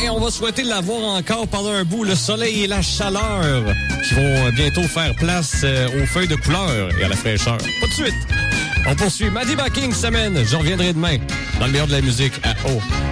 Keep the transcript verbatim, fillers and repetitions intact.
Et on va souhaiter l'avoir encore pendant un bout, le soleil et la chaleur qui vont bientôt faire place aux feuilles de couleur et à la fraîcheur. Pas de suite. On poursuit Maddie Bucking semaine. Je reviendrai demain dans le meilleur de la musique à O.